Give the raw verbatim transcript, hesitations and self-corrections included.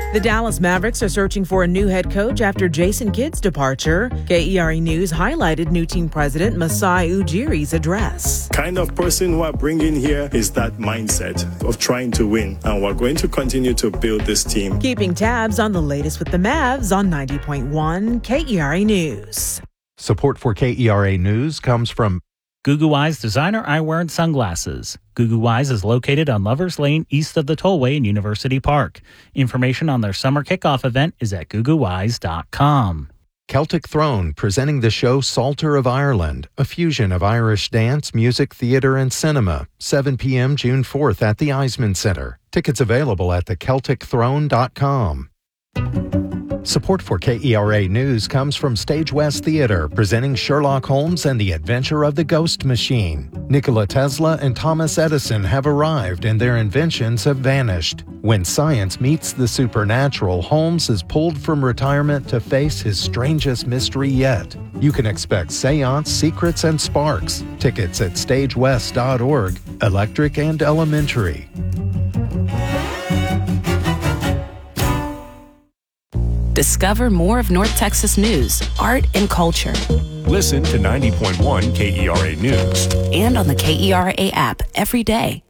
The Dallas Mavericks are searching for a new head coach after Jason Kidd's departure. K E R A News highlighted new team president Masai Ujiri's address. Kind of person who I bring in here is that mindset of trying to win, and we're going to continue to build this team. Keeping tabs on the latest with the Mavs on ninety point one K E R A News. Support for K E R A News comes from Gugu Wise Designer Eyewear and Sunglasses. Gugu Wise is located on Lovers Lane east of the Tollway in University Park. Information on their summer kickoff event is at gugu wise dot com. Celtic Throne, presenting the show Psalter of Ireland, a fusion of Irish dance, music, theater, and cinema. seven p.m. June fourth at the Eisman Center. Tickets available at the celtic throne dot com. Support for K E R A News comes from Stage West Theater, presenting Sherlock Holmes and the Adventure of the Ghost Machine. Nikola Tesla and Thomas Edison have arrived and their inventions have vanished. When science meets the supernatural, Holmes is pulled from retirement to face his strangest mystery yet. You can expect seance, secrets, and sparks. Tickets at stage west dot org, electric and elementary. Discover more of North Texas news, art, and culture. Listen to ninety point one K E R A News. And on the K E R A app every day.